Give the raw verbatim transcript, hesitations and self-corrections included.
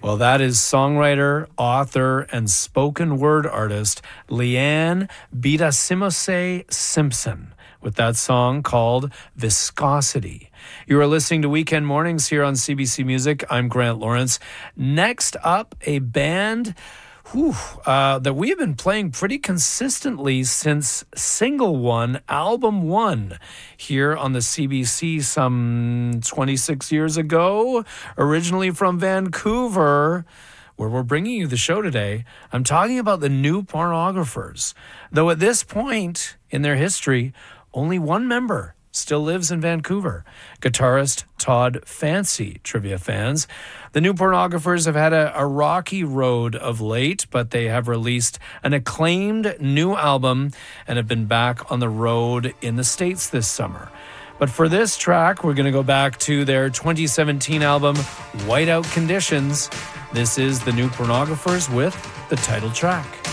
Well, that is songwriter, author, and spoken word artist Leanne Bidasimose Simpson with that song called Viscosity. You are listening to Weekend Mornings here on C B C Music. I'm Grant Lawrence. Next up, a band whew, uh, that we have been playing pretty consistently since single one, album one, here on the C B C some twenty-six years ago, originally from Vancouver, where we're bringing you the show today. I'm talking about the New Pornographers. Though at this point in their history, only one member still lives in Vancouver, guitarist Todd Fancy, trivia fans. The New Pornographers have had a, a rocky road of late, but they have released an acclaimed new album and have been back on the road in the States this summer. But for this track, we're going to go back to their twenty seventeen album, Whiteout Conditions. This is the New Pornographers with the title track.